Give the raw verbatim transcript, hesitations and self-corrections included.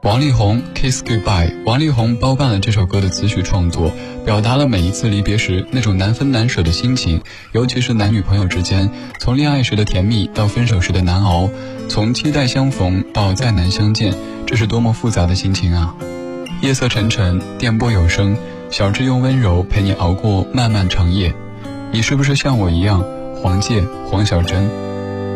王力宏 Kiss Goodbye， 王力宏包办了这首歌的词曲创作，表达了每一次离别时那种难分难舍的心情，尤其是男女朋友之间，从恋爱时的甜蜜到分手时的难熬，从期待相逢到再难相见，这是多么复杂的心情啊！夜色沉沉，电波有声，小智用温柔陪你熬过漫漫长夜。你是不是像我一样，黄玠、黄小珍？